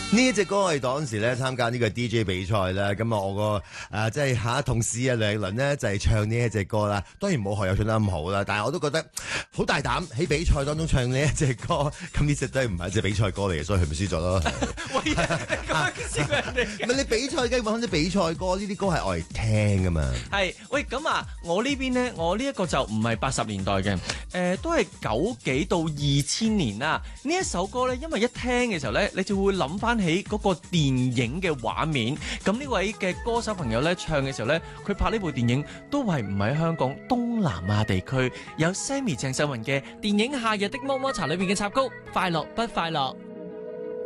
呢一隻歌係當時咧參加呢個 DJ 比賽啦，咁啊我個即係同事啊梁奕倫呢，就係唱呢一隻歌啦，當然冇學友唱得咁好啦，但係我都覺得好大膽喺比賽當中唱呢一隻歌，咁呢隻都係唔係隻比賽歌嚟嘅，所以佢咪輸咗咯。喂，咁樣笑人哋？唔係你比賽梗係揾啲比賽歌，呢啲歌係愛嚟聽噶嘛。係， 喂咁啊，我呢邊呢，我呢一個就唔係80年代嘅，都係90幾到2000年啦。呢一首歌呢，因為一聽嘅時候呢，你就會諗翻起嗰個電影嘅畫面。咁呢位嘅歌手朋友呢，唱嘅時候呢，佢拍呢部電影都係唔喺香港，東南亞地區，有 Sammy 鄭秀文嘅電影《夏日的麼麼茶》裏面嘅插曲《快樂不快樂》。